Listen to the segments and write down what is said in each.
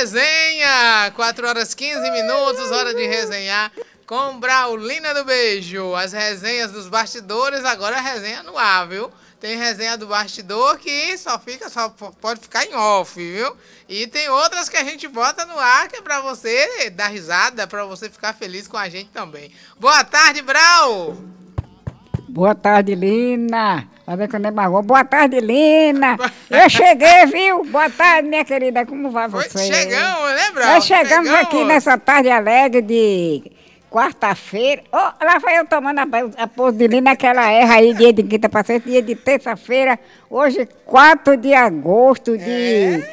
resenha! 4h15, hora de resenhar com Braulina do Beijo. As resenhas dos bastidores, agora é resenha no ar, viu? Tem resenha do bastidor que só pode ficar em off, viu? E tem outras que a gente bota no ar, que é pra você dar risada, pra você ficar feliz com a gente também. Boa tarde, Brau! Boa tarde, Lina. Vai ver quando é magoa. Boa tarde, Lina. Eu cheguei, viu? Boa tarde, minha querida. Como vai você? Chegamos, né, Brau? Nós chegamos aqui nessa tarde alegre de quarta-feira. Oh, lá foi eu tomando a pose de Lina, naquela erra aí, dia de quinta para sexta, dia de terça-feira. Hoje, 4 de agosto de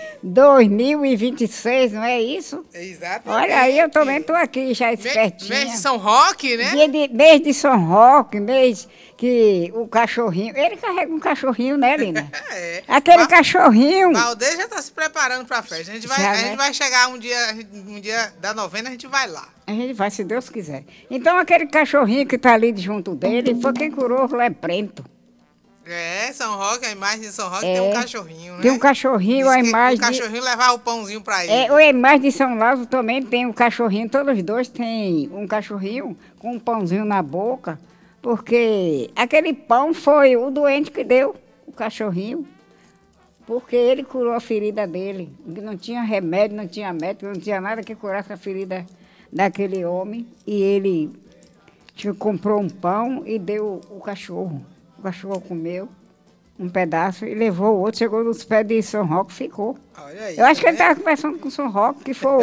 2026, não é isso? Exatamente. Olha aí, eu também estou aqui já espertinha. Mês de São Roque, né? Mês de São Roque, mês que o cachorrinho... Ele carrega um cachorrinho, né, Lina? É. Aquele cachorrinho... Valdez já está se preparando para a festa. A gente vai chegar um dia da novena, a gente vai lá. A gente vai, se Deus quiser. Então, aquele cachorrinho que está ali junto dele foi quem curou o Leprento. É, São Roque, a imagem de São Roque tem um cachorrinho, né? Tem um cachorrinho, a imagem... O cachorrinho levava o pãozinho para ele. A imagem de São Lázaro também tem um cachorrinho, todos os dois têm um cachorrinho com um pãozinho na boca, porque aquele pão foi o doente que deu, o cachorrinho, porque ele curou a ferida dele. Não tinha remédio, não tinha médico, não tinha nada que curasse a ferida daquele homem. E ele comprou um pão e deu o cachorro. O cachorro comeu um pedaço e levou o outro, chegou nos pés de São Roque e ficou. Olha aí, eu acho que ele estava conversando com São Roque, que foi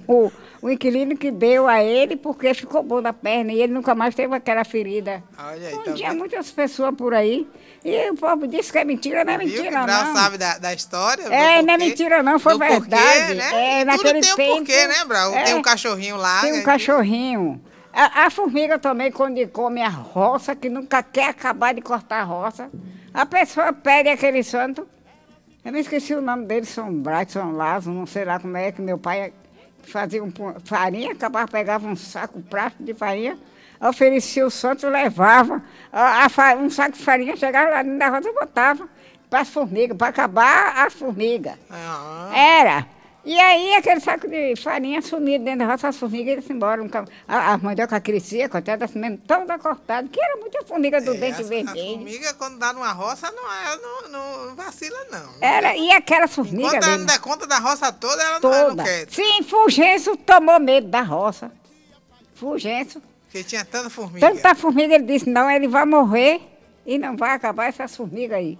o inquilino que deu a ele, porque ficou bom da perna e ele nunca mais teve aquela ferida. Olha aí, tinha muitas pessoas por aí e o povo disse que é mentira, não é mentira, não. Sabe da história? Não é mentira, não, foi verdade. Porquê, né? Naquele tudo tem um porquê, né, Brau? Tem um cachorrinho lá. Tem um cachorrinho. A formiga também, quando come a roça, que nunca quer acabar de cortar a roça, a pessoa pede aquele santo. Eu me esqueci o nome dele, São Brás, São Lázaro, não sei lá como é que meu pai fazia farinha, pegava um saco plástico de farinha, oferecia o santo, levava um saco de farinha, chegava lá dentro da roça e botava para as formigas, para acabar as formigas. Era. E aí, aquele saco de farinha sumia dentro da roça, as formigas iam embora. A mandioca crescia, coitada, assim mesmo, toda cortada, que era muita formiga do dente vermelho. A formiga, quando dá numa roça, não vacila, não. Era, e aquela formiga. Enquanto ela não der conta da roça toda, ela não quer. Sim, Fulgêncio tomou medo da roça. Fulgêncio. Porque tinha tanta formiga. Tanta formiga, ele disse: não, ele vai morrer e não vai acabar essas formigas aí.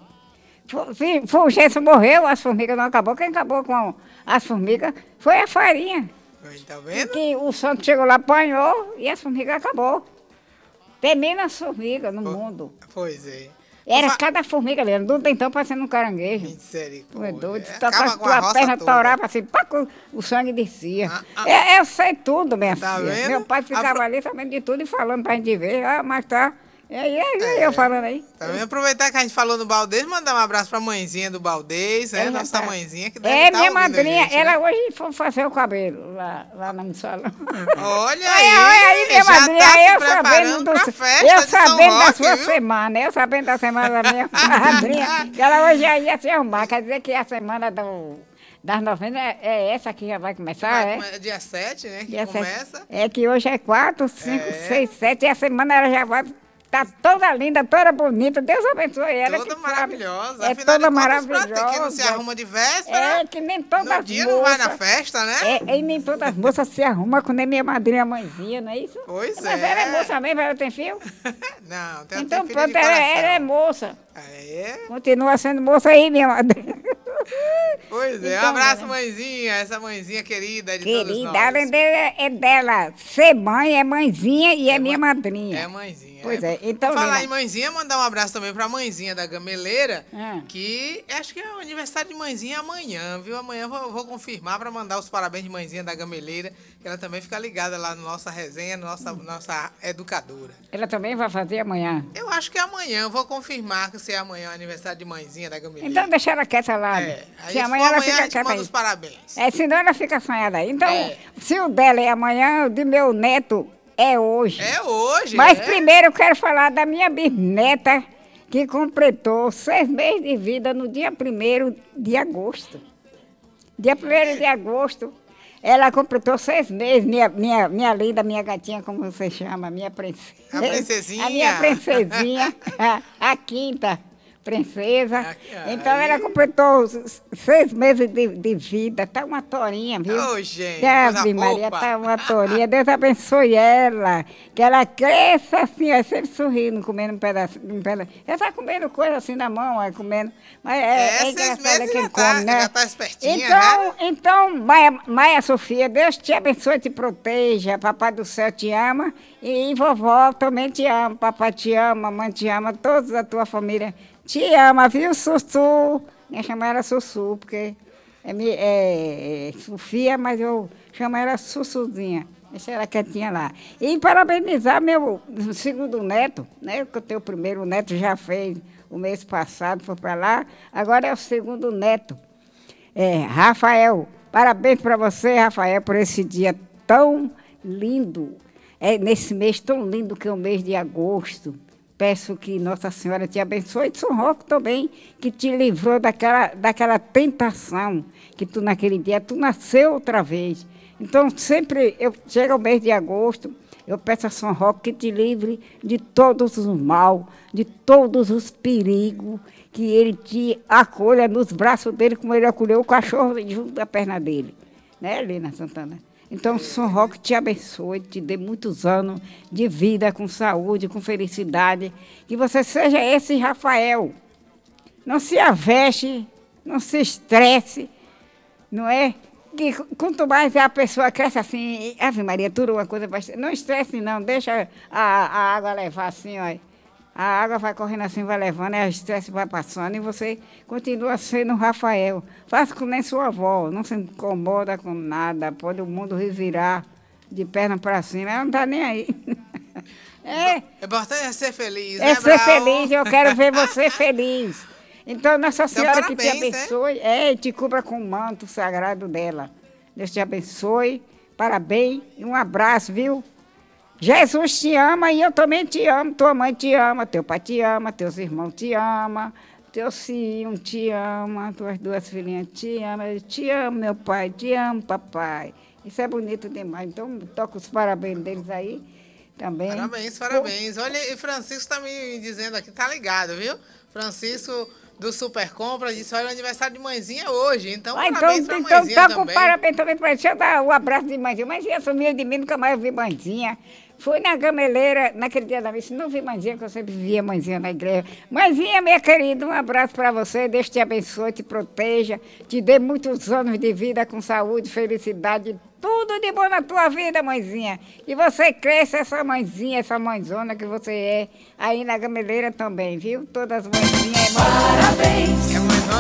Fulgêncio morreu, as formigas não acabou. Quem acabou com as formigas foi a farinha. Tá vendo? Que o santo chegou lá, apanhou e as formigas acabou. Tem menos formigas no mundo. Pois é. Era cada formiga ali, não tem tão parecendo um caranguejo. Misericórdia. É doido. Tua perna torava assim, o sangue descia. Eu sei tudo, minha filha. Vendo? Meu pai ficava ali sabendo de tudo e falando pra gente ver. Mas tá. E aí, eu falando aí. Tá vendo? Aproveitar que a gente falou no Baldez, mandar um abraço pra mãezinha do Baldez, nossa mãezinha que deve minha madrinha, gente, ela né? hoje foi fazer o cabelo lá no salão. Olha aí, minha madrinha, eu sabendo da sua viu? semana, eu sabendo da semana da minha madrinha, que ela hoje já ia se arrumar, quer dizer que a semana das novenas é essa que já vai começar, é? Dia 7, né, que dia começa. 7. É que hoje é 4, 5, 6, 7, e a semana ela já vai... Tá toda linda, toda bonita. Deus abençoe ela. Toda maravilhosa. É toda maravilhosa. Que não se arruma de véspera. É que nem todas as moças. No dia não vai na festa, né? E nem todas as moças se arrumam, quando é minha madrinha mãezinha, não é isso? Pois é. Mas ela é moça mesmo, ela tem filho? Não, tem então filho pronto, de coração. ela é moça. É? Continua sendo moça aí, minha madrinha. Pois é, então, um abraço, mãezinha, essa mãezinha querida de todos nós. Querida, é dela. Ser mãe é mãezinha e é minha madrinha. É mãezinha. Pois é, então... Falar em mãezinha, mandar um abraço também pra mãezinha da Gameleira, que acho que é o aniversário de mãezinha amanhã, viu? Amanhã eu vou confirmar pra mandar os parabéns de mãezinha da Gameleira, que ela também fica ligada lá na nossa resenha, nossa educadora. Ela também vai fazer amanhã? Eu acho que é amanhã, eu vou confirmar se é amanhã o aniversário de mãezinha da Gameleira. Então deixa ela quieta lá. Se amanhã ela fica quieta manda aí. Os parabéns. Senão ela fica sonhada aí. Então, se o dela é amanhã, o de meu neto é hoje. É hoje, Mas primeiro eu quero falar da minha bisneta, que completou 6 meses de vida no dia 1º de agosto. Dia 1º de agosto. Ela completou 6 meses, minha linda, minha gatinha, como você chama, minha princesa. A princesinha. A minha princesinha, a quinta princesa. Então ela completou 6 meses de vida. Tá uma torinha, viu? Ô, gente, Ave Maria, tá uma torinha. Deus abençoe ela. Que ela cresça assim, ó, sempre sorrindo, comendo um pedaço. Ela tá comendo coisa assim na mão, ó, comendo. Mas é 6 engraçado meses quem já come, né? já tá espertinha, né? Então, Maia Sofia, Deus te abençoe, te proteja. Papai do céu te ama. E vovó também te ama. Papai te ama, mamãe te ama, todos da tua família te ama, viu, Sussu? Eu chamo ela Sussu, porque é Sofia, mas eu chamo ela Sussuzinha. Deixa ela quietinha lá. E parabenizar meu segundo neto, né? Que eu tenho o primeiro neto, já fez o mês passado, foi para lá. Agora é o segundo neto. Rafael, parabéns para você, Rafael, por esse dia tão lindo. Nesse mês tão lindo que é o mês de agosto. Peço que Nossa Senhora te abençoe e São Roque também, que te livrou daquela tentação, que tu naquele dia, tu nasceu outra vez. Então, sempre, chega o mês de agosto, eu peço a São Roque que te livre de todos os mal, de todos os perigos, que ele te acolha nos braços dele, como ele acolheu o cachorro junto da perna dele. Né, Lina Santana? Então, São Roque te abençoe, te dê muitos anos de vida, com saúde, com felicidade. Que você seja esse Rafael. Não se aveste, não se estresse, não é? Que quanto mais a pessoa cresce assim, Ave Maria, tudo uma coisa vai... Não estresse não, deixa a água levar assim, ó. A água vai correndo assim, vai levando, e o estresse vai passando, e você continua sendo Rafael. Faça como nem sua avó, não se incomoda com nada, pode o mundo revirar de perna para cima, ela não está nem aí. É importante ser feliz, é né, ser Brau? feliz, eu quero ver você feliz. Então, Nossa Senhora que te parabéns, abençoe, e te cubra com o manto sagrado dela. Deus te abençoe, parabéns e um abraço, viu? Jesus te ama e eu também te amo. Tua mãe te ama, teu pai te ama, teus irmãos te amam, teu filho te ama, tuas 2 filhinhas te amam. Eu te amo, meu pai, te amo, papai. Isso é bonito demais. Então, toca os parabéns deles aí também. Parabéns. Olha, e Francisco está me dizendo aqui, tá ligado, viu? Francisco do Super Compra disse, olha, o aniversário de mãezinha hoje. Então, parabéns pra mãezinha toca também. Parabéns também para deixa eu dar um abraço de mãezinha. Mãezinha sumiu de mim, nunca mais vi mãezinha. Fui na gameleira, naquele dia da missa, não vi mãezinha, que eu sempre via mãezinha na igreja. Mãezinha, minha querida, um abraço para você, Deus te abençoe, te proteja, te dê muitos anos de vida com saúde, felicidade, tudo de bom na tua vida, mãezinha. E você cresça essa mãezinha, essa mãezona que você é, aí na gameleira também, viu? Todas as mãezinhas. Parabéns,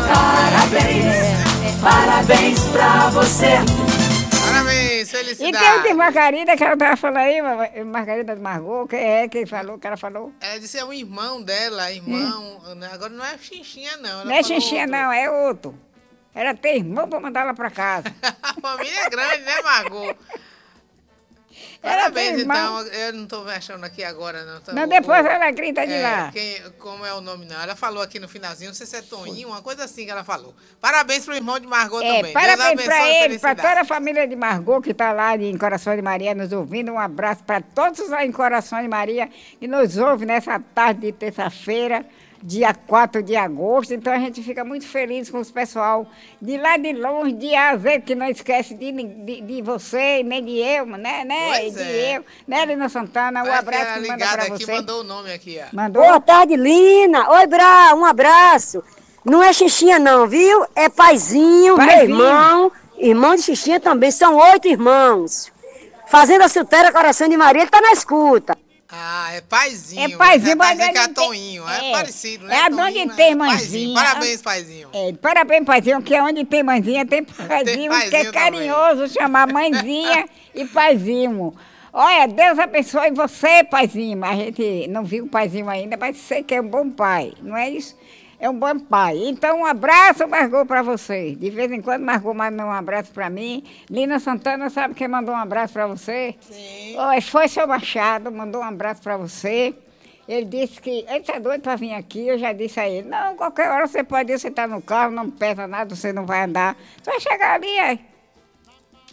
É parabéns pra você. Parabéns, E felicidade. tem o de Margarida, que ela estava falando aí, Margarida de Margot, quem falou, o cara falou. Ela disse é um irmão dela, né? Agora não é Xinchinha, não. Ela Não é falou Xixinha, outro. não, é outro. Ela tem irmão para mandar ela para casa. A família é grande, né, Margot? Ela tem Parabéns, irmão. então. Eu não estou achando aqui agora, não. Então, Não, depois ela grita de lá. Como é o nome, não? Ela falou aqui no finalzinho, não sei se é Toninho, uma coisa assim que ela falou. Parabéns pro irmão de Margot também. Parabéns para e ele, para felicidade. toda a família de Margot que está lá em Coração de Maria nos ouvindo. Um abraço para todos lá em Coração de Maria que nos ouvem nessa tarde de terça-feira, dia 4 de agosto. Então a gente fica muito feliz com os pessoal de lá de longe, de A a Z, que não esquece de você, nem de eu, né? Pois de é. eu, né, Lina Santana? Um Parece abraço ela que manda ligada para aqui, você. mandou o nome aqui, ó. Mandou? Boa tarde, Lina. Oi, Brau, um abraço. Não é Xixinha não, viu? É paizinho, Paizinho. meu irmão de Xixinha também. São 8 irmãos. Fazenda Siltéria, Coração de Maria, ele tá na escuta. Ah, é paizinho. É paizinho, mas mas que é não tem- Toinho. É parecido, né? É onde Toinho, tem né? mãezinha. Parabéns, paizinho. Parabéns, paizinho, que onde tem mãezinha, tem paizinho, que é paizinho carinhoso chamar mãezinha e paizinho. Olha, Deus abençoe você, paizinho. A gente não viu o paizinho ainda, mas sei que é um bom pai, não é isso? É um bom pai. Então, um abraço, Margot, para você. De vez em quando, Margot manda um abraço para mim. Lina Santana, sabe quem mandou um abraço para você? Sim. Olha, foi seu Machado, mandou um abraço para você. Ele disse que ele está doido para vir aqui. Eu já disse a ele: não, qualquer hora você pode ir, você está no carro, não pesa nada, você não vai andar. Você vai chegar ali, aí.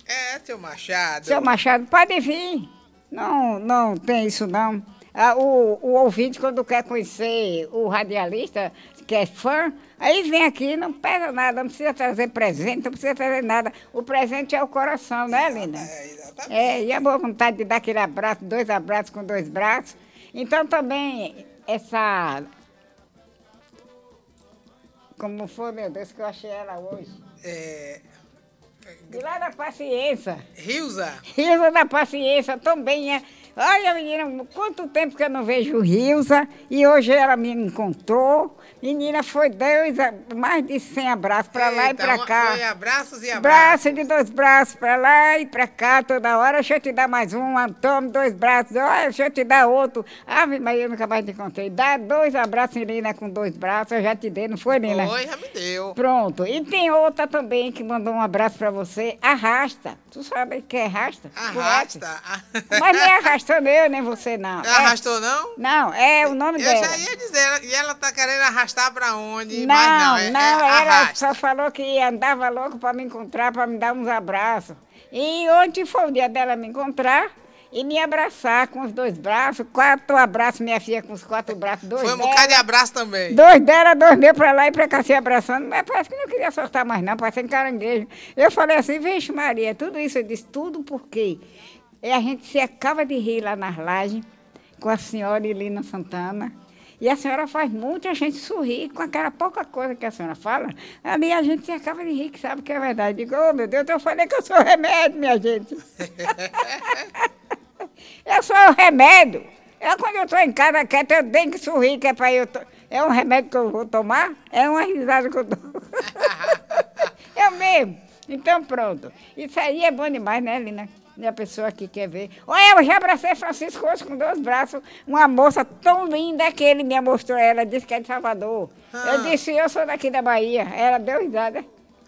É, seu Machado. Seu Machado, pode vir. Não, não tem isso não. Ah, o ouvinte, quando quer conhecer o radialista, que é fã, aí vem aqui, não pesa nada, não precisa trazer presente, não precisa trazer nada. O presente é o coração, né, Lina? Exatamente. E a boa vontade de dar aquele abraço, 2 abraços com 2 braços. Então também essa... Como foi, meu Deus, que eu achei ela hoje? De lá da paciência. Rilza. Rilza da paciência também é. Olha, menina, quanto tempo que eu não vejo Rilza e hoje ela me encontrou. Menina, mais de 100 abraços para lá e para cá. Foi abraços e abraços. Braço de 2 braços para lá e para cá toda hora. Deixa eu te dar mais um, toma 2 braços. Olha, deixa eu te dar outro. Ave Maria, eu nunca mais te encontrei. Dá 2 abraços, Lina, com 2 braços. Eu já te dei, não foi, Lina? Foi, já me deu. Pronto. E tem outra também que mandou um abraço para você. Arrasta. Tu sabe o que é arrasta? Arrasta. Mas nem arrastou eu, nem você, não. Não arrastou, não? Não, é o nome dela. Eu já ia dizer, e ela tá querendo arrastar pra onde? Não, mas não, ela arrasta. só falou que andava louco para me encontrar, para me dar uns abraços. E ontem foi o dia dela me encontrar e me abraçar com os 2 braços, 4 abraços, minha filha com os 4 braços, 2 Foi um dela. bocado de abraço também. 2 dela, 2 meus para lá e para cá se abraçando, mas parece que não queria soltar mais não, parecendo caranguejo. Eu falei assim, vixe Maria, tudo isso, eu disse, tudo por quê? E a gente se acaba de rir lá nas lajes com a senhora Ilina Santana. E a senhora faz muita gente sorrir com aquela pouca coisa que a senhora fala. Ali a gente se acaba de rir, que sabe que é verdade. Digo, oh meu Deus, eu falei que eu sou remédio, minha gente. Eu sou o remédio. Quando eu estou em casa quieta, eu tenho que sorrir, que é para eu... É um remédio que eu vou tomar? É uma risada que eu dou. Eu mesmo. Então pronto. Isso aí é bom demais, né, Lina? E a pessoa que quer ver. Olha, eu já abracei Francisco hoje com 2 braços. Uma moça tão linda que ele me mostrou ela. Disse que é de Salvador. Eu disse, eu sou daqui da Bahia. Ela deu risada.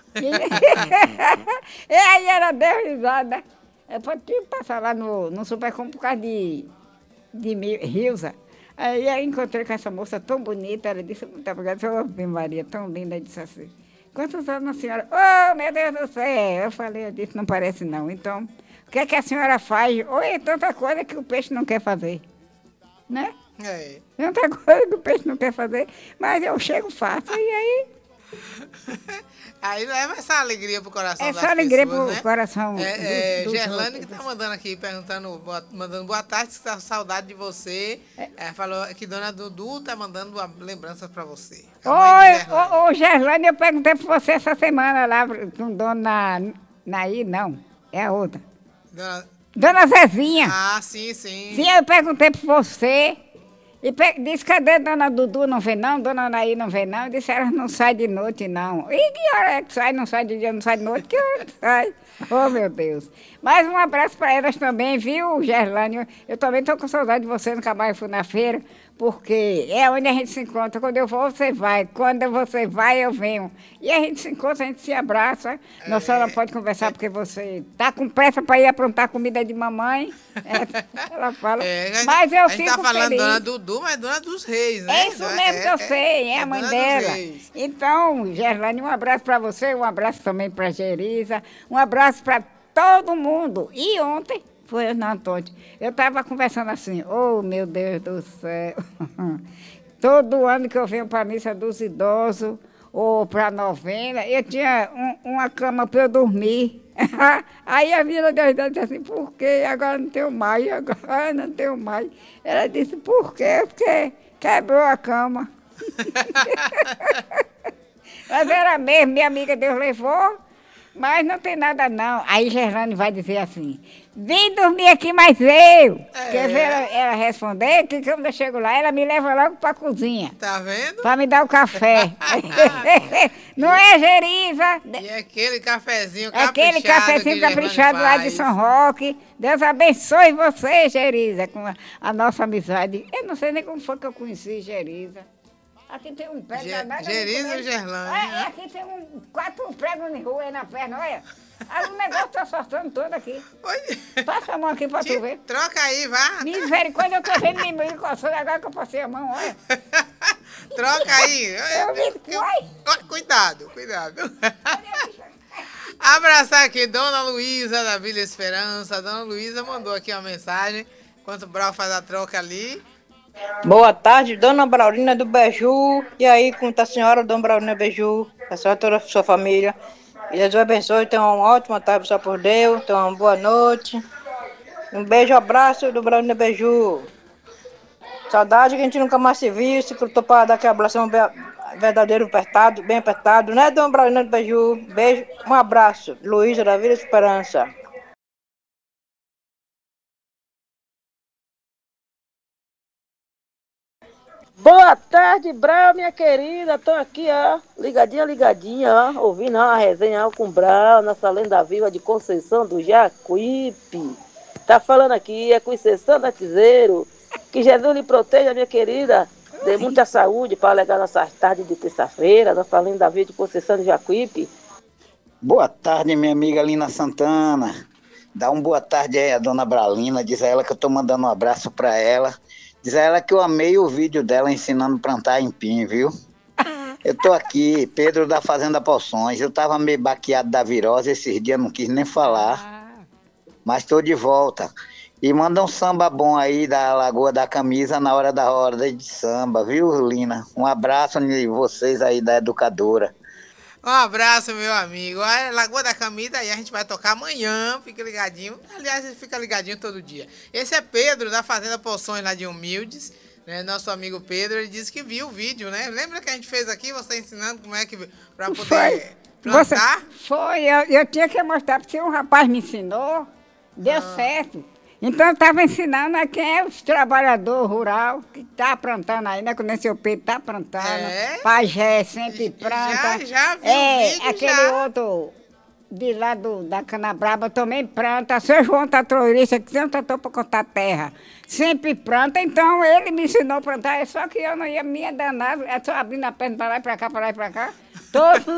E aí ela deu risada. Eu pode passar lá no Supercom por causa de Rilza. Aí eu encontrei com essa moça tão bonita. Ela disse, muito obrigada, sou Maria, tão linda. Eu disse assim, quantos anos a senhora? Oh, meu Deus do céu. Eu falei, eu disse, não parece não. Então... O que é que a senhora faz? Ou é tanta coisa que o peixe não quer fazer, né? É. Tanta coisa que o peixe não quer fazer, mas eu chego fácil, e aí... Aí leva essa alegria pro coração das Essa alegria pessoas, pro coração. Gerlane que tá mandando aqui, mandando boa tarde, que tá com saudade de você. Falou que Dona Dudu tá mandando lembranças pra você. Ô, Gerlane, eu perguntei pra você essa semana lá, com Dona Naí, não, é a outra. Dona Zezinha. Ah, sim, sim. Sim, eu perguntei para você. E disse, cadê Dona Dudu? Não vem não? Dona Naí não vem não? Eu disse, ela não sai de noite não. E que hora é que sai? Não sai de dia, não sai de noite? Que hora que sai? Oh, meu Deus. Mais um abraço para elas também, viu, Gerlane? Eu também estou com saudade de você, nunca mais fui na feira, porque é onde a gente se encontra. Quando eu vou, você vai. Quando você vai, eu venho. E a gente se encontra, a gente se abraça. Nossa senhora pode conversar, porque você está com pressa para ir aprontar comida de mamãe. Ela fala. Mas eu fico feliz. A gente está falando Dona Dudu, mas Dona dos Reis, né? É isso mesmo que eu sei, é a mãe dela. Então, Gerlane, um abraço para você, um abraço também para Geriza, um abraço para todo mundo. E ontem, foi não, Antônio, eu estava conversando assim, oh meu Deus do céu, todo ano que eu venho para a missa dos idosos, ou para a novena, eu tinha uma cama para eu dormir. Aí a minha Deus disse assim, por quê? Agora não tenho mais, agora não tenho mais. Ela disse, por quê? Porque quebrou a cama. Mas era mesmo, minha amiga Deus levou, mas não tem nada não. Aí Gerlane vai dizer assim, vem dormir aqui mais eu. Quer ver ela responder? Que quando eu chego lá, ela me leva logo para a cozinha. Tá vendo? Para me dar o café. Não é, Geriza? E aquele cafezinho caprichado. Aquele cafezinho caprichado lá de São Roque. Deus abençoe você, Geriza, com a nossa amizade. Eu não sei nem como foi que eu conheci Geriza. Aqui tem um pé danado. Geriza e Gerlane. Aqui tem 4 pregos de rua aí na perna, olha. Aí o negócio tá soltando todo aqui. Oi. Passa a mão aqui pra tu ver. Troca aí, vá. Misericórdia, eu tô vendo me coçando agora que eu passei a mão, olha. Troca aí. Eu vi, cuidado, cuidado. Abraçar aqui Dona Luísa da Vila Esperança. Dona Luísa mandou aqui uma mensagem, enquanto o Brau faz a troca ali. Boa tarde, Dona Braulina do Beju. E aí, como está a senhora, Dona Braulina Beju? A senhora e toda a sua família. E Jesus abençoe, tenha uma ótima tarde só por Deus, tenha uma boa noite. Um beijo, abraço do Braulina Beju. Saudade que a gente nunca mais se viu, se crutou para dar aquele abração verdadeiro apertado, bem apertado, né, Dona Braulina do Beju? Beijo, um abraço. Luísa da Vila Esperança. Boa tarde, Brau, minha querida. Tô aqui, ó, ligadinha, ó, ouvindo a resenha ó, com o Brau, nossa lenda viva de Conceição do Jacuípe. Tá falando aqui, é Conceição da Tizeiro. Que Jesus lhe proteja, minha querida. Dê muita saúde para alegar nossas tardes de terça-feira, nossa lenda viva de Conceição do Jacuípe. Boa tarde, minha amiga Lina Santana. Dá uma boa tarde aí a Dona Braulina. Diz a ela que eu tô mandando um abraço para ela. Diz a ela que eu amei o vídeo dela ensinando a plantar empim, viu? Eu tô aqui, Pedro da Fazenda Poções. Eu tava meio baqueado da virose esses dias, não quis nem falar. Mas tô de volta. E manda um samba bom aí da Lagoa da Camisa na hora da roda de samba, viu, Lina? Um abraço de vocês aí da Educadora. Um abraço, meu amigo. A Lagoa da Camisa aí a gente vai tocar amanhã, fica ligadinho. Aliás, ele fica ligadinho todo dia. Esse é Pedro, da Fazenda Poções, lá de Humildes, né? Nosso amigo Pedro, ele disse que viu o vídeo, né? Lembra que a gente fez aqui, você ensinando como é que... pra poder plantar? Eu tinha que mostrar, porque um rapaz me ensinou, deu certo. Então, eu estava ensinando a quem é os trabalhadores rurais que tá plantando aí, né? Quando o seu Pedro tá plantando. Pajé sempre planta. Já vi o vídeo, aquele outro de lá da Canabraba também planta. Seu João Tatrourista, que sempre tratou para cortar terra, sempre planta. Então, ele me ensinou a plantar, só que eu não ia me danar, é só abrindo a perna para lá e para cá, para lá e para cá. Todo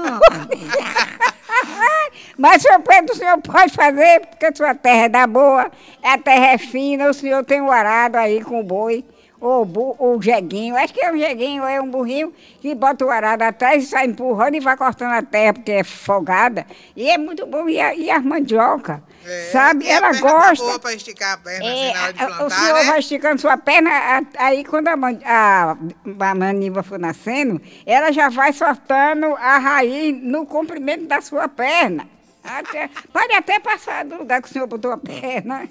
Mas, senhor Pedro, o senhor pode fazer, porque a sua terra é da boa, a terra é fina, o senhor tem um arado aí com o boi, ou o jeguinho, acho que é um jeguinho, ou é um burrinho, que bota o arado atrás e sai empurrando e vai cortando a terra, porque é folgada. E é muito bom, e a mandioca, sabe? Ela gosta. Boa para esticar a perna, assim, na hora de plantar, o senhor vai esticando sua perna, aí quando a maniva for nascendo, ela já vai soltando a raiz no comprimento da sua perna. Pode até passar do lugar que o senhor botou a perna.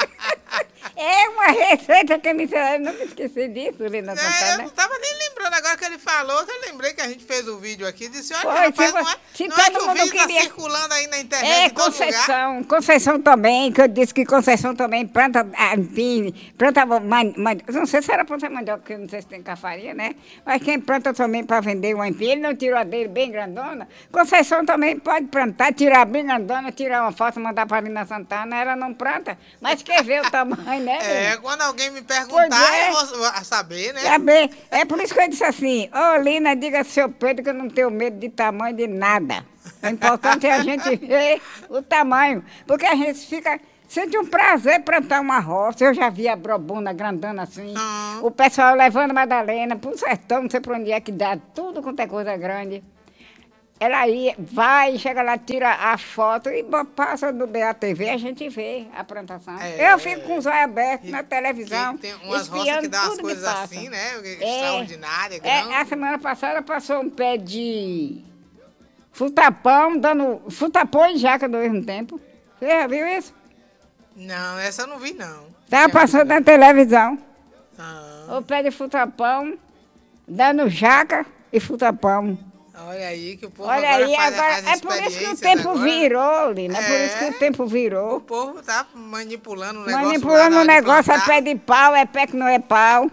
É uma receita que me ensinaram, eu nunca esqueci disso, Lina Santana. Eu não estava nem lembrando agora que ele falou, que eu lembrei que a gente fez o vídeo aqui, disse, olha, Foi, rapaz, não é que o vídeo queria... está circulando aí na internet em todo lugar. Conceição também, que eu disse que Conceição também planta empim, planta mandioca, não sei se era planta mandioca, porque não sei se tem cafaria, né? Mas quem planta também para vender o empim, ele não tirou a dele bem grandona, Conceição também pode plantar, tirar bem grandona, tirar uma foto, mandar para a Lina Santana, ela não planta, mas quer ver o tamanho, né? Quando alguém me perguntar, eu vou saber, né? Saber. É por isso que eu disse assim, Lina, diga ao seu Pedro que eu não tenho medo de tamanho de nada. O importante é a gente ver o tamanho, porque a gente sente um prazer plantar uma roça. Eu já vi a brobuna grandona assim, o pessoal levando Madalena pro sertão, não sei por onde é que dá, tudo quanto é coisa grande. Ela vai, chega lá, tira a foto e passa no BATV, a gente vê a plantação. Eu fico com os olhos abertos na televisão, tem umas roças que dão as coisas assim, né? Extraordinária, grande. A semana passada passou um pé de futapão, dando futapão e jaca ao mesmo tempo. Você já viu isso? Não, essa eu não vi, não. Estava passando na televisão. O pé de futapão, dando jaca e futapão. Olha aí que o povo agora faz é por isso que o tempo virou, Lina. É por isso que o tempo virou. O povo tá manipulando o negócio. Manipulando o negócio, é pé de pau, é pé que não é pau.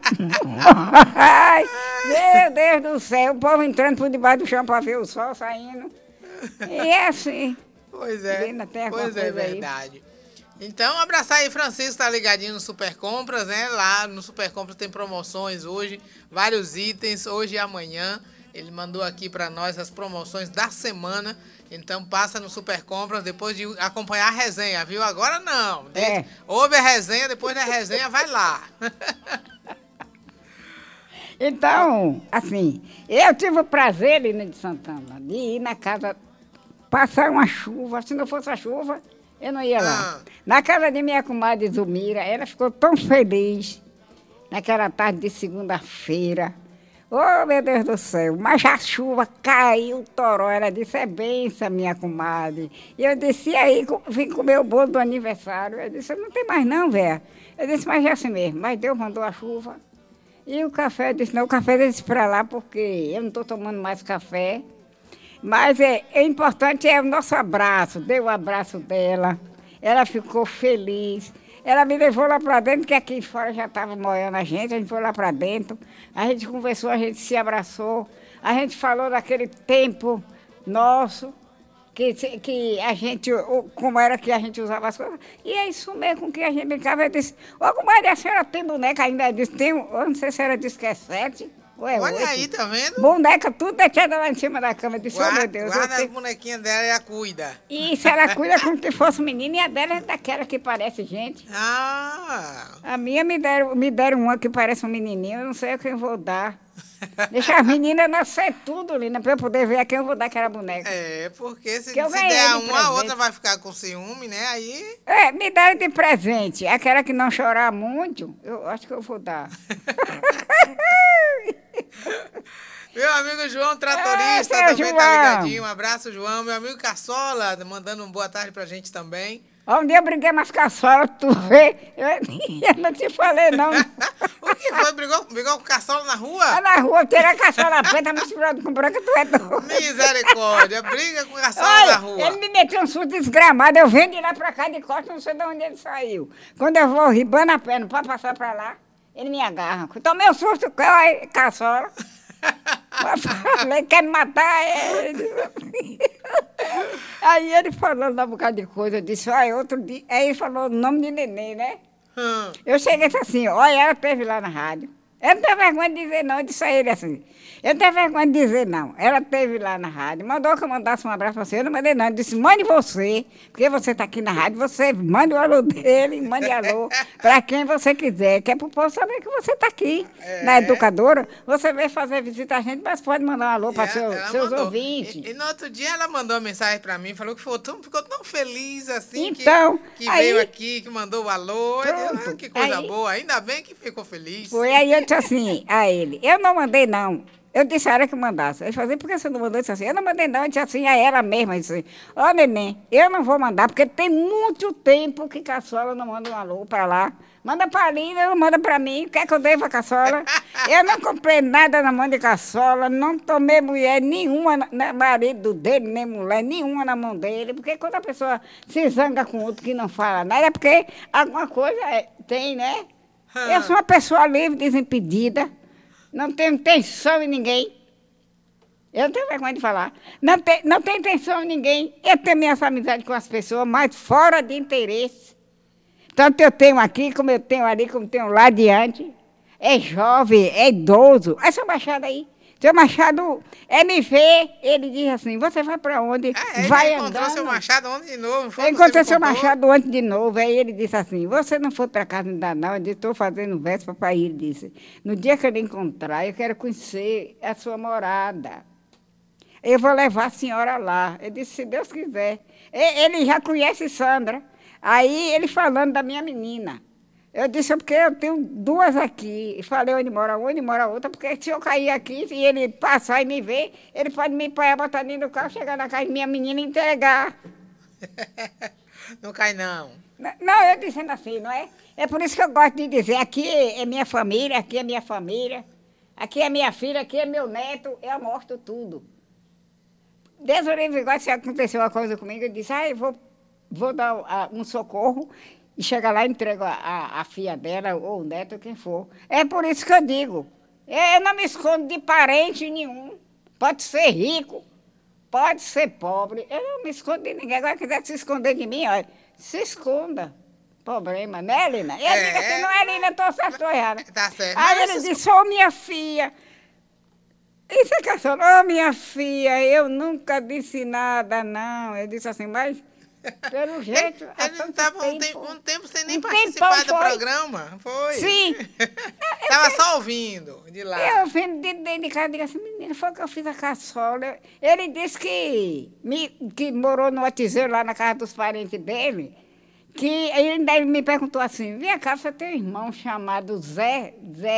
Ai, meu Deus do céu, o povo entrando por debaixo do chão para ver o sol saindo. E é assim. Pois é, Lina, tem pois é verdade. Então, abraçar aí, Francisco, tá ligadinho no Super Compras, né? Lá no Super Compras tem promoções hoje, vários itens, hoje e amanhã. Ele mandou aqui para nós as promoções da semana. Então passa no Super Compras depois de acompanhar a resenha, viu? Agora não. Ouve a resenha, depois da resenha vai lá. Então, assim, eu tive o prazer, Lina de Santana, de ir na casa passar uma chuva. Se não fosse a chuva, eu não ia lá. Na casa de minha comadre Zulmira, ela ficou tão feliz naquela tarde de segunda-feira. Oh, meu Deus do céu, mas a chuva caiu, toró. Ela disse, é benção, minha comadre. E eu disse, e aí, vim comer o bolo do aniversário. Eu disse, não tem mais não, velho. Eu disse, mas é assim mesmo. Mas Deus mandou a chuva. E o café, eu disse, não, o café deixa para lá, porque eu não estou tomando mais café. Mas é importante é o nosso abraço. Dei o abraço dela. Ela ficou feliz. Ela me levou lá para dentro, que aqui fora já estava moendo a gente foi lá para dentro. A gente conversou, a gente se abraçou. A gente falou daquele tempo nosso, que a gente, como era que a gente usava as coisas. E é isso mesmo com que a gente brincava. Eu disse, ô comadre, a senhora tem boneca ainda? Eu disse, tem, eu não sei se ela disse que é 7. Ué, olha 8. aí, tá vendo? Boneca, tudo deixada lá em cima da cama. Eu disse, oh, meu Deus. Guarda as bonequinhas dela e a cuida. Isso, ela cuida como se fosse menina e a dela é daquela que parece gente. A minha me deram uma que parece um menininho, eu não sei a quem eu vou dar. Deixa as meninas nascer tudo, Lina, pra eu poder ver a quem eu vou dar aquela boneca. É, porque se der uma, a outra vai ficar com ciúme, né? Aí... É, me deram de presente. Aquela que não chorar muito, eu acho que eu vou dar. Meu amigo João, tratorista, também João. tá ligadinho. Um abraço, João. Meu amigo Caçola, mandando uma boa tarde pra gente também. Um dia eu briguei mais caçola, tu vê. Eu não te falei, não. O que foi? Brigou com caçola na rua? Na rua, tirei a caçola preta, misturado com branca, tu é doido. Misericórdia, briga com caçola na rua. Ele me meteu um susto desgramado, eu venho de lá pra cá de costas, não sei de onde ele saiu. Quando eu vou ribando a perna pra passar pra lá, ele me agarra. Tomei um susto, caçola. Falei, quer me matar? Aí ele falou um bocado de coisa, eu disse, olha, outro dia. Aí ele falou o nome de neném, né? Eu cheguei e disse assim, olha, ela esteve lá na rádio. Eu não tenho vergonha de dizer não, eu disse a ele assim. Eu não tenho vergonha de dizer não. Ela esteve lá na rádio, mandou que eu mandasse um abraço para você, eu não mandei não. Eu disse, mande você, porque você está aqui na rádio, você mande o alô dele, mande alô para quem você quiser, que é para o povo saber que você está aqui, na educadora. Você veio fazer visita a gente, mas pode mandar um alô para seus ouvintes. E no outro dia ela mandou uma mensagem para mim, falou que ficou tão feliz assim, então, que veio aqui, que mandou o alô. Disse, que coisa boa, ainda bem que ficou feliz. Foi aí eu disse assim a ele, eu não mandei não. Eu disse a ela que mandasse. Ele falou, por que você não mandou? Eu disse assim, eu não mandei não. Eu disse assim a ela mesma, eu disse, ó neném, eu não vou mandar, porque tem muito tempo que Caçola não manda um alô para lá. Manda para a Lina, não manda para mim. Quer que eu deva a Caçola? Eu não comprei nada na mão de Caçola, não tomei mulher nenhuma, marido dele, nem mulher nenhuma na mão dele, porque quando a pessoa se zanga com outro que não fala nada, é porque alguma coisa tem, né? Eu sou uma pessoa livre, desimpedida. Não tenho intenção em ninguém. Eu não tenho vergonha de falar. Não tenho intenção em ninguém. Eu tenho minhas amizades com as pessoas, mas fora de interesse. Tanto eu tenho aqui, como eu tenho ali, como tenho lá adiante. É jovem, é idoso. É seu Machado aí. Seu Machado me vê, ele diz assim, você vai para onde? Vai andando. Encontrou seu Machado ontem de novo? Eu encontrei seu Machado ontem de novo. Aí ele disse assim, você não foi para casa ainda não? Eu disse, estou fazendo véspera para ir. Ele disse, no dia que eu lhe encontrar, eu quero conhecer a sua morada. Eu vou levar a senhora lá. Eu disse, se Deus quiser. Ele já conhece Sandra. Aí ele falando da minha menina. Eu disse, porque eu tenho duas aqui. Falei onde mora a outra, porque se eu cair aqui, se ele passar e me ver, ele pode me apoiar, botar dentro do carro, chegar na casa de minha menina e entregar. Não cai, não. Não, eu dizendo assim, não é? É por isso que eu gosto de dizer, aqui é minha família, aqui é minha família, aqui é minha filha, aqui é meu neto, eu mostro tudo. Deus o livre, igual se aconteceu uma coisa comigo, eu disse, eu vou dar um socorro, e chega lá e entrega a filha dela, ou o neto, quem for. É por isso que eu digo, eu não me escondo de parente nenhum. Pode ser rico, pode ser pobre, eu não me escondo de ninguém. Agora, quiser se esconder de mim, olha, se esconda. Problema, né, Lina? E eu digo assim, não é, Lina, estou certo, estou errada. Tá certo. Aí ele disse, ô, minha filha. Isso é Caçola, ô, minha filha, eu nunca disse nada, não. Eu disse assim, mas Pelo jeito. Ele não estava um tempo sem nem participar do programa. Foi. Sim. Estava só ouvindo de lá. Eu ouvindo dentro de casa, digo assim, menina, foi que eu fiz a caçola. Ele disse que morou no Atizeiro, lá na casa dos parentes dele, que ele ainda me perguntou assim, vem cá, você tem um irmão chamado Zé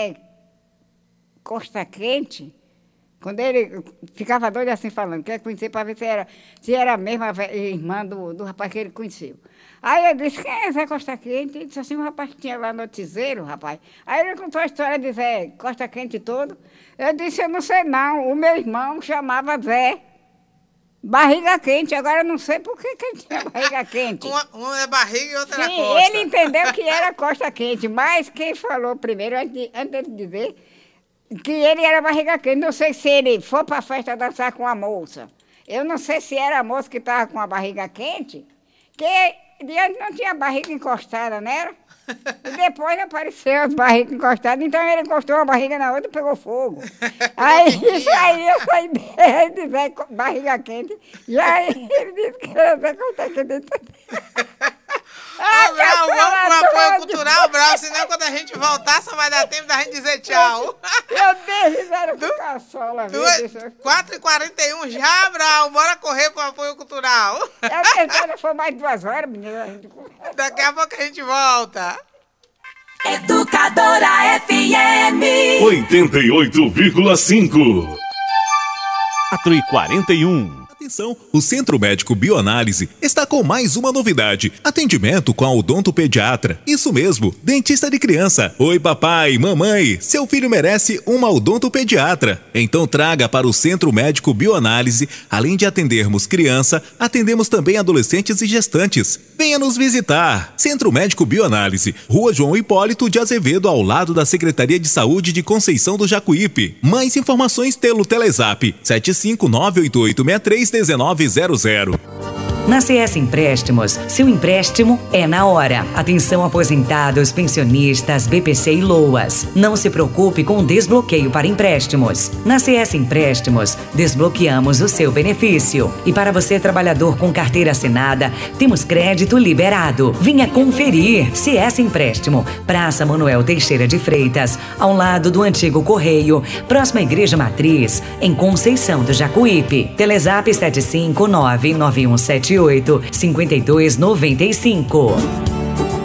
Costa Quente? Quando ele ficava doido assim falando, quer conhecer para ver se era a mesma irmã do rapaz que ele conheceu. Aí eu disse, quem é Zé Costa Quente? Ele disse assim, um rapaz que tinha lá no Tizeiro, rapaz. Aí ele contou a história de Zé Costa Quente todo. Eu disse, eu não sei não, o meu irmão chamava Zé Barriga Quente, agora eu não sei por que ele tinha barriga quente. Uma é barriga e outra Sim, é costa. ele entendeu que era Costa Quente, mas quem falou primeiro, antes de dizer, que ele era barriga quente. Não sei se ele foi para a festa dançar com a moça. Eu não sei se era a moça que estava com a barriga quente, que diante não tinha barriga encostada, não era? E depois apareceu as barrigas encostadas, então ele encostou uma barriga na outra e pegou fogo. Aí isso aí eu saí de Zé Barriga Quente, e aí ele disse que era Zé Costa Quente. Brau, vamos pro apoio cultural, Brau, senão quando a gente voltar só vai dar tempo da gente dizer tchau. Eu dei risada com caçola, viu? 4h41 já, Brau, bora correr pro apoio cultural. Eu pensei que foi mais 2 horas, menina. Daqui a pouco a gente volta. Educadora FM 88,5. 4h41. Atenção, o Centro Médico Bioanálise está com mais uma novidade. Atendimento com a odontopediatra. Isso mesmo, dentista de criança. Oi papai, mamãe, seu filho merece uma odontopediatra. Então traga para o Centro Médico Bioanálise. Além de atendermos criança, atendemos também adolescentes e gestantes. Venha nos visitar. Centro Médico Bioanálise, Rua João Hipólito de Azevedo, ao lado da Secretaria de Saúde de Conceição do Jacuípe. Mais informações pelo Telezap 75988631900. Na CS Empréstimos, seu empréstimo é na hora. Atenção aposentados, pensionistas, BPC e LOAS. Não se preocupe com o desbloqueio para empréstimos. Na CS Empréstimos, desbloqueamos o seu benefício. E para você, trabalhador com carteira assinada, temos crédito liberado. Venha conferir. CS Empréstimo, Praça Manuel Teixeira de Freitas, ao lado do antigo Correio, próxima à Igreja Matriz, em Conceição do Jacuípe. Telezap 7599178 5295.